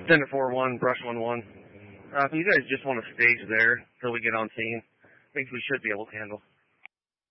Center 4-1, Brush 1-1. If you guys just want to stage there till we get on scene, I think we should be able to handle.